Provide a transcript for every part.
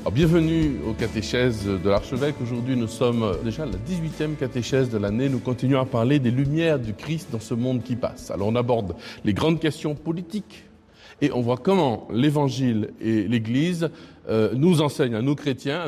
Alors, bienvenue aux catéchèses de l'archevêque. Aujourd'hui, nous sommes déjà à la 18e catéchèse de l'année. Nous continuons à parler des lumières du Christ dans ce monde qui passe. Alors, on aborde les grandes questions politiques et on voit comment l'Évangile et l'Église nous enseignent à nous chrétiens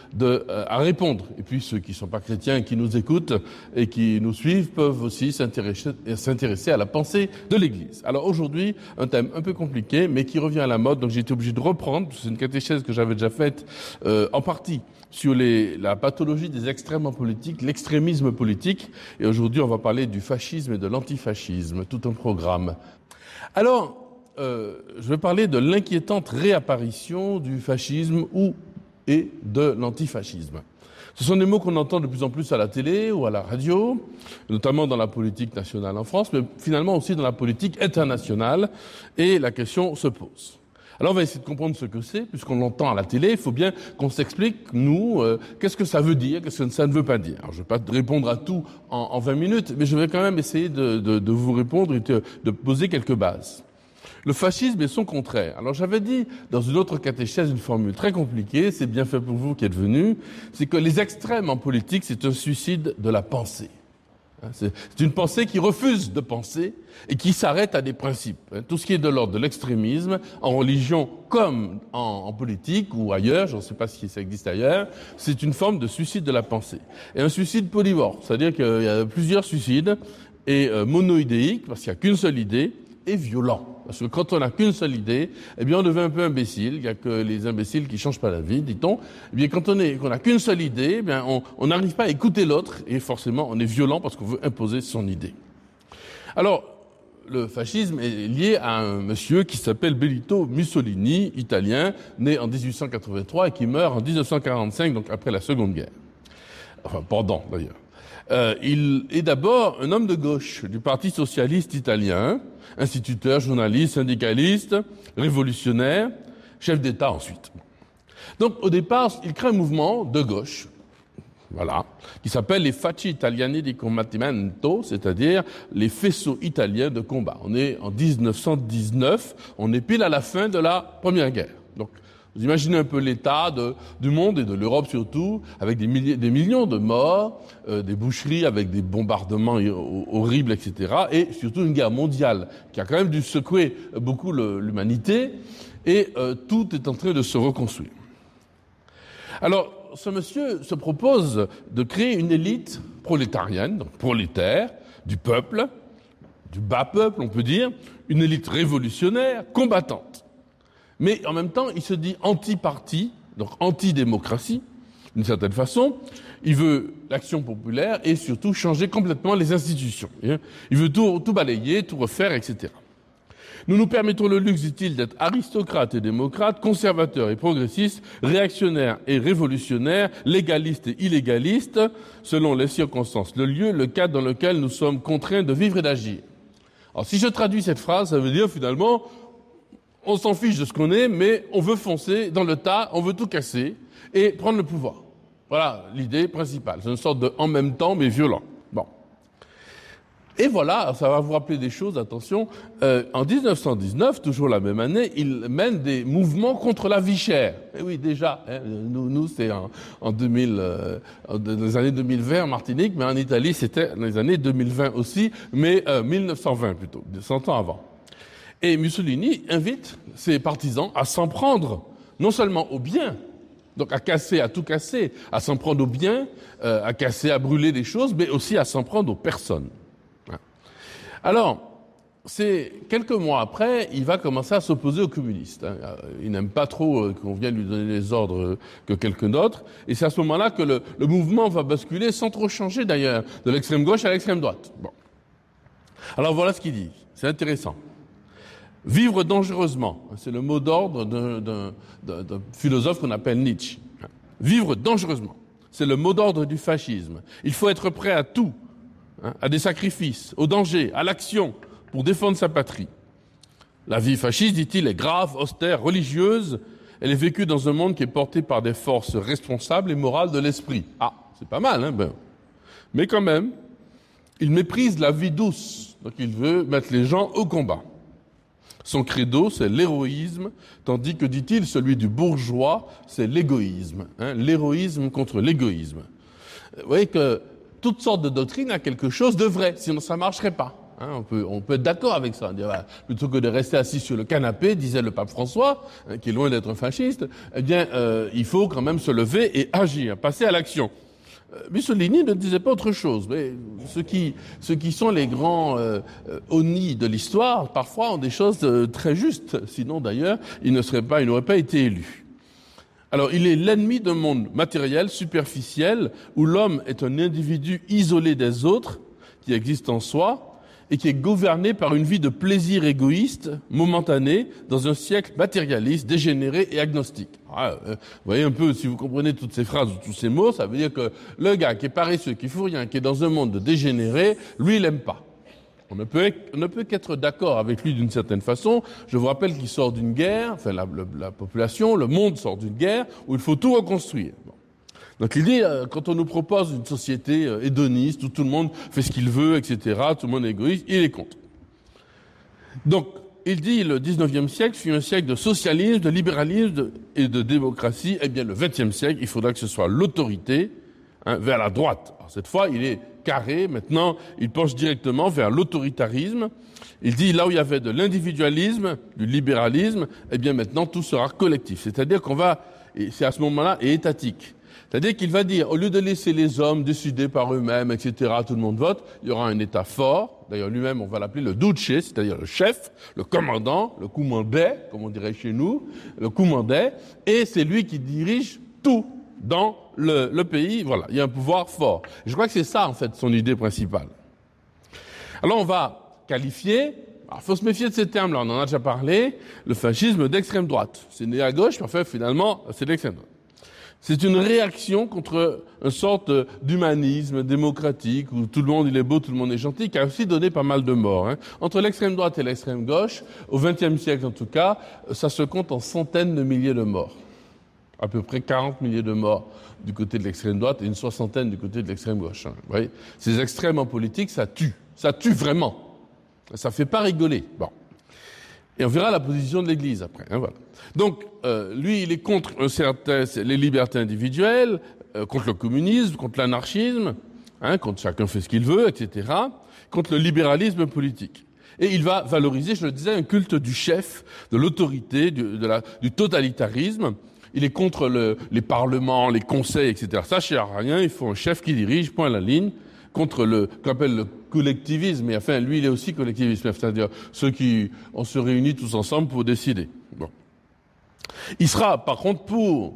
à répondre. Et puis ceux qui ne sont pas chrétiens et qui nous écoutent et qui nous suivent peuvent aussi s'intéresser à la pensée de l'Église. Alors aujourd'hui, un thème un peu compliqué mais qui revient à la mode, donc j'ai été obligé de reprendre. C'est une catéchèse que j'avais déjà faite en partie sur la pathologie des extrêmes en politique, l'extrémisme politique. Et aujourd'hui, on va parler du fascisme et de l'antifascisme, tout un programme. Alors, je vais parler de l'inquiétante réapparition du fascisme et de l'antifascisme. Ce sont des mots qu'on entend de plus en plus à la télé ou à la radio, notamment dans la politique nationale en France, mais finalement aussi dans la politique internationale, et la question se pose. Alors on va essayer de comprendre ce que c'est, puisqu'on l'entend à la télé, il faut bien qu'on s'explique, nous, qu'est-ce que ça veut dire, qu'est-ce que ça ne veut pas dire. Alors je ne vais pas répondre à tout en 20 minutes, mais je vais quand même essayer de vous répondre et de poser quelques bases. Le fascisme est son contraire. Alors j'avais dit dans une autre catéchèse une formule très compliquée, c'est bien fait pour vous qui êtes venus, c'est que les extrêmes en politique, c'est un suicide de la pensée. C'est une pensée qui refuse de penser et qui s'arrête à des principes. Tout ce qui est de l'ordre de l'extrémisme, en religion comme en politique ou ailleurs, je ne sais pas si ça existe ailleurs, c'est une forme de suicide de la pensée. Et un suicide polymorphe, c'est-à-dire qu'il y a plusieurs suicides, et monoïdéique, parce qu'il n'y a qu'une seule idée, et violent. Parce que quand on n'a qu'une seule idée, eh bien on devient un peu imbécile. Il n'y a que les imbéciles qui changent pas la vie, dit-on. Eh bien quand on n'a qu'une seule idée, eh bien on n'arrive pas à écouter l'autre et forcément on est violent parce qu'on veut imposer son idée. Alors le fascisme est lié à un monsieur qui s'appelle Benito Mussolini, italien, né en 1883 et qui meurt en 1945, donc après la Seconde Guerre. Enfin pendant d'ailleurs. Il est d'abord un homme de gauche du Parti socialiste italien, instituteur, journaliste, syndicaliste, révolutionnaire, chef d'État ensuite. Donc au départ, il crée un mouvement de gauche, voilà, qui s'appelle les Facci Italiani di Combattimento, c'est-à-dire les faisceaux italiens de combat. On est en 1919, on est pile à la fin de la Première Guerre. Donc vous imaginez un peu l'état du monde et de l'Europe surtout, avec des millions de morts, des boucheries avec des bombardements horribles, etc. Et surtout une guerre mondiale qui a quand même dû secouer beaucoup l'humanité. Et tout est en train de se reconstruire. Alors, ce monsieur se propose de créer une élite prolétarienne, donc prolétaire, du peuple, du bas peuple, on peut dire, une élite révolutionnaire, combattante. Mais en même temps, il se dit anti-parti, donc anti-démocratie, d'une certaine façon. Il veut l'action populaire et surtout changer complètement les institutions. Il veut tout balayer, tout refaire, etc. Nous nous permettons le luxe, dit-il, d'être aristocrates et démocrates, conservateurs et progressistes, réactionnaires et révolutionnaires, légalistes et illégalistes, selon les circonstances, le lieu, le cadre dans lequel nous sommes contraints de vivre et d'agir. Alors si je traduis cette phrase, ça veut dire finalement, on s'en fiche de ce qu'on est, mais on veut foncer dans le tas, on veut tout casser et prendre le pouvoir. Voilà l'idée principale. C'est une sorte de en même temps, mais violent. Bon. Et voilà, ça va vous rappeler des choses, attention. En 1919, toujours la même année, il mène des mouvements contre la vie chère. Et oui, déjà, nous c'est en 2000, dans les années 2020 en Martinique, mais en Italie, c'était dans les années 2020 aussi, mais 1920 plutôt, 100 ans avant. Et Mussolini invite ses partisans à s'en prendre, non seulement aux biens, donc à casser, à tout casser, à s'en prendre aux biens, à casser, à brûler des choses, mais aussi à s'en prendre aux personnes. Alors, c'est quelques mois après, il va commencer à s'opposer aux communistes. Il n'aime pas trop qu'on vienne lui donner les ordres que quelqu'un d'autre, et c'est à ce moment-là que le mouvement va basculer, sans trop changer d'ailleurs, de l'extrême gauche à l'extrême droite. Bon. Alors voilà ce qu'il dit, c'est intéressant. Vivre dangereusement, c'est le mot d'ordre d'un philosophe qu'on appelle Nietzsche. Vivre dangereusement, c'est le mot d'ordre du fascisme. Il faut être prêt à tout, à des sacrifices, au danger, à l'action, pour défendre sa patrie. La vie fasciste, dit-il, est grave, austère, religieuse. Elle est vécue dans un monde qui est porté par des forces responsables et morales de l'esprit. Ah, c'est pas mal, mais quand même, il méprise la vie douce. Donc il veut mettre les gens au combat. Son credo, c'est l'héroïsme, tandis que, dit-il, celui du bourgeois, c'est l'égoïsme. L'héroïsme contre l'égoïsme. Vous voyez que toutes sortes de doctrines a quelque chose de vrai, sinon ça ne marcherait pas. On peut être d'accord avec ça. Dire, plutôt que de rester assis sur le canapé, disait le pape François, qui est loin d'être un fasciste, eh bien, il faut quand même se lever et agir, passer à l'action. Mussolini ne disait pas autre chose, mais ceux qui sont les grands honnis de l'histoire, parfois ont des choses très justes. Sinon, d'ailleurs, il n'aurait pas été élu. Alors, il est l'ennemi d'un monde matériel, superficiel, où l'homme est un individu isolé des autres, qui existe en soi, et qui est gouverné par une vie de plaisir égoïste, momentanée, dans un siècle matérialiste, dégénéré et agnostique. Vous voyez un peu, si vous comprenez toutes ces phrases ou tous ces mots, ça veut dire que le gars qui est paresseux, qui fout rien, qui est dans un monde dégénéré, lui, il n'aime pas. On ne peut qu'être d'accord avec lui d'une certaine façon. Je vous rappelle qu'il sort d'une guerre, enfin la population, le monde sort d'une guerre où il faut tout reconstruire. Bon. Donc il dit, quand on nous propose une société hédoniste où tout le monde fait ce qu'il veut, etc., tout le monde est égoïste, il est contre. Donc, il dit, le 19e siècle fut un siècle de socialisme, de libéralisme et de démocratie. Eh bien, le 20e siècle, il faudra que ce soit l'autorité vers la droite. Alors, cette fois, il est carré. Maintenant, il penche directement vers l'autoritarisme. Il dit, là où il y avait de l'individualisme, du libéralisme, eh bien, maintenant, tout sera collectif. C'est-à-dire qu'on va, et c'est à ce moment-là, et étatique. C'est-à-dire qu'il va dire, au lieu de laisser les hommes décider par eux-mêmes, etc., tout le monde vote, il y aura un État fort. D'ailleurs, lui-même, on va l'appeler le duce, c'est-à-dire le chef, le commandant, le commandé, comme on dirait chez nous, le commandé, et c'est lui qui dirige tout dans le pays. Voilà, il y a un pouvoir fort. Je crois que c'est ça, en fait, son idée principale. Alors, on va qualifier, il faut se méfier de ces termes-là, on en a déjà parlé, le fascisme d'extrême droite. C'est né à gauche, mais en fait, finalement, c'est d'extrême droite. C'est une réaction contre une sorte d'humanisme démocratique où tout le monde il est beau, tout le monde est gentil, qui a aussi donné pas mal de morts. Entre l'extrême droite et l'extrême gauche, au XXe siècle en tout cas, ça se compte en centaines de milliers de morts. À peu près 40 milliers de morts du côté de l'extrême droite et une soixantaine du côté de l'extrême gauche. Vous voyez, ces extrêmes en politique, ça tue vraiment. Ça fait pas rigoler. Bon. Et on verra la position de l'Église après. Voilà. Donc, lui, il est contre les libertés individuelles, contre le communisme, contre l'anarchisme, contre chacun fait ce qu'il veut, etc., contre le libéralisme politique. Et il va valoriser, je le disais, un culte du chef, de l'autorité, du totalitarisme. Il est contre les parlements, les conseils, etc. Ça ne sert à rien, il faut un chef qui dirige, point à la ligne, contre qu'on appelle le collectivisme. Mais enfin, lui, il est aussi collectiviste, c'est-à-dire ceux qui, on se réunit tous ensemble pour décider. Bon. Il sera, par contre, pour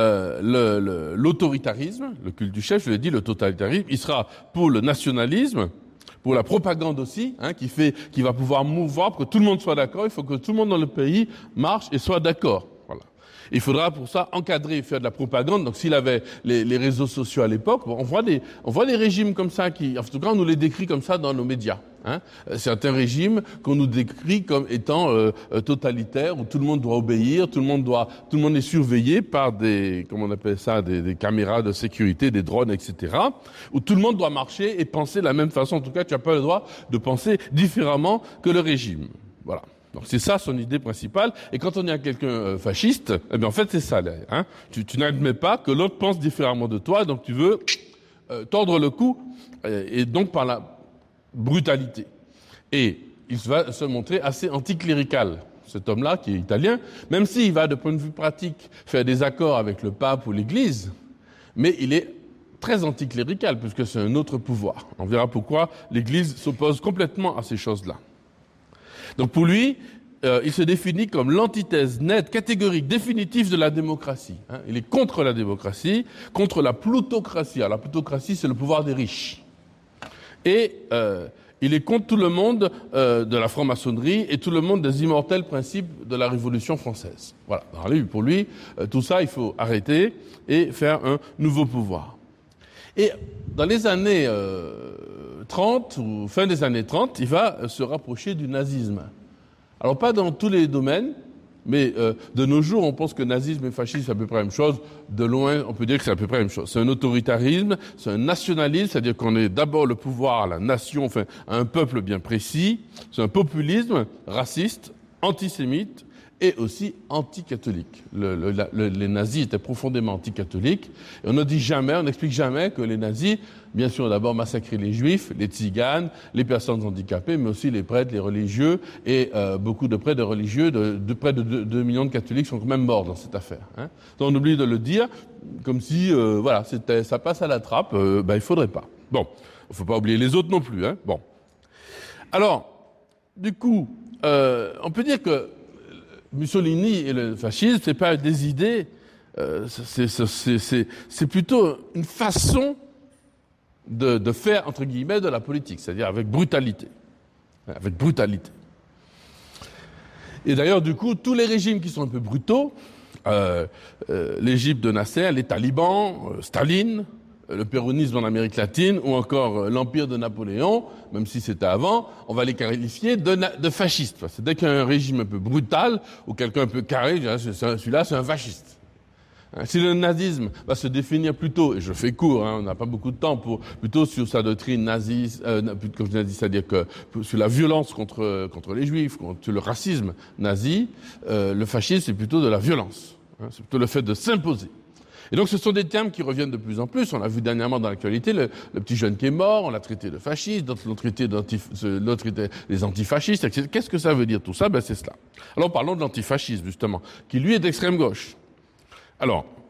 l'autoritarisme, le culte du chef, je l'ai dit, le totalitarisme. Il sera pour le nationalisme, pour la propagande aussi, qui va pouvoir mouvoir pour que tout le monde soit d'accord. Il faut que tout le monde dans le pays marche et soit d'accord. Voilà. Il faudra pour ça encadrer et faire de la propagande. Donc s'il avait les réseaux sociaux à l'époque, on voit des régimes comme ça en tout cas on nous les décrit comme ça dans nos médias. Certains régimes qu'on nous décrit comme étant totalitaires où tout le monde doit obéir, tout le monde est surveillé par des caméras de sécurité, des drones, etc. Où tout le monde doit marcher et penser de la même façon. En tout cas, tu n'as pas le droit de penser différemment que le régime. Voilà. Donc c'est ça son idée principale. Et quand on est à quelqu'un fasciste, eh bien en fait c'est ça derrière. Tu n'admets pas que l'autre pense différemment de toi, donc tu veux tordre le cou, et donc par la brutalité. Et il va se montrer assez anticlérical, cet homme-là qui est italien, même s'il va de point de vue pratique faire des accords avec le pape ou l'Église, mais il est très anticlérical puisque c'est un autre pouvoir. On verra pourquoi l'Église s'oppose complètement à ces choses-là. Donc pour lui, il se définit comme l'antithèse nette, catégorique, définitive de la démocratie. Il est contre la démocratie, contre la plutocratie. Alors la plutocratie, c'est le pouvoir des riches. Et il est contre tout le monde de la franc-maçonnerie et tout le monde des immortels principes de la Révolution française. Voilà. Alors pour lui, tout ça, il faut arrêter et faire un nouveau pouvoir. Et dans les années 30 ou fin des années 30, il va se rapprocher du nazisme. Alors pas dans tous les domaines, mais de nos jours, on pense que nazisme et fascisme, c'est à peu près la même chose. De loin, on peut dire que c'est à peu près la même chose. C'est un autoritarisme, c'est un nationalisme, c'est-à-dire qu'on est d'abord le pouvoir à la nation, enfin à un peuple bien précis. C'est un populisme raciste, antisémite et aussi anticatholique. Les nazis étaient profondément anticatholiques. Et on ne dit jamais, on n'explique jamais que les nazis, bien sûr, d'abord massacraient les juifs, les tziganes, les personnes handicapées, mais aussi les prêtres, les religieux, et beaucoup de prêtres et religieux, de près de 2 millions de catholiques sont quand même morts dans cette affaire. Hein. Donc on oublie de le dire, comme si, voilà, ça passe à la trappe, il faudrait pas. Bon, il faut pas oublier les autres non plus. Hein. Bon. Alors, du coup, on peut dire que Mussolini et le fascisme, c'est pas des idées, c'est plutôt une façon de faire, entre guillemets, de la politique, c'est-à-dire avec brutalité. Avec brutalité. Et d'ailleurs, du coup, tous les régimes qui sont un peu brutaux, l'Égypte de Nasser, les talibans, Staline, le péronisme en Amérique latine, ou encore l'empire de Napoléon, même si c'était avant, on va les qualifier de fascistes. Parce que dès qu'il y a un régime un peu brutal, ou quelqu'un un peu carré, celui-là c'est un fasciste. Si le nazisme va se définir plutôt, et je fais court, on n'a pas beaucoup de temps, plutôt sur sa doctrine nazie, comme je l'ai dit, c'est-à-dire que sur la violence contre les juifs, contre le racisme nazi, le fascisme c'est plutôt de la violence. C'est plutôt le fait de s'imposer. Et donc ce sont des termes qui reviennent de plus en plus. On l'a vu dernièrement dans l'actualité, le petit jeune qui est mort, on l'a traité de fasciste, d'autres l'ont traité les antifascistes, etc. Qu'est-ce que ça veut dire tout ça? C'est cela. Alors parlons de l'antifascisme justement, qui lui est d'extrême gauche. Alors,